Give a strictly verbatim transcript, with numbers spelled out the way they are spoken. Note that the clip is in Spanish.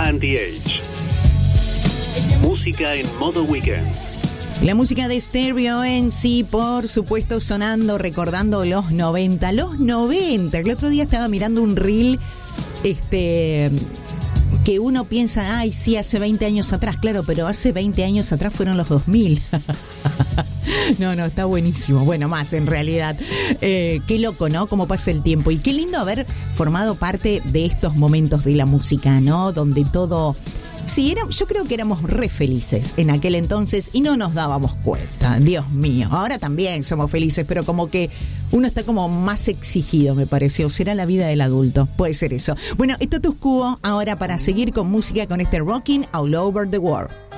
Anti-Age. Música en modo weekend. La música de Stereo en sí, por supuesto, sonando, recordando los noventa. Los noventa. El otro día estaba mirando un reel, este, que uno piensa, ay, sí, hace veinte años atrás. Claro, pero hace veinte años atrás fueron los dos mil. No, no, está buenísimo. Bueno, más en realidad. Eh, qué loco, ¿no? Cómo pasa el tiempo. Y qué lindo haber formado parte de estos momentos de la música, ¿no? Donde todo... Sí, era, yo creo que éramos re felices en aquel entonces y no nos dábamos cuenta. Dios mío, ahora también somos felices, pero como que uno está como más exigido, me parece. O será la vida del adulto, puede ser eso. Bueno, Status Quo ahora para seguir con música con este Rocking All Over the World.